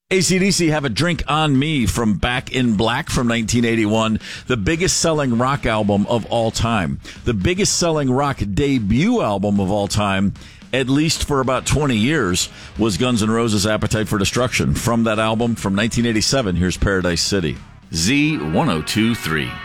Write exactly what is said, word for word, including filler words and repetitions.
A C D C, Have a Drink on Me from Back in Black from nineteen eighty-one, the biggest selling rock album of all time. The biggest selling rock debut album of all time, at least for about twenty years, was Guns N' Roses' Appetite for Destruction. From that album from nineteen eighty-seven, here's Paradise City. Z ten twenty-three.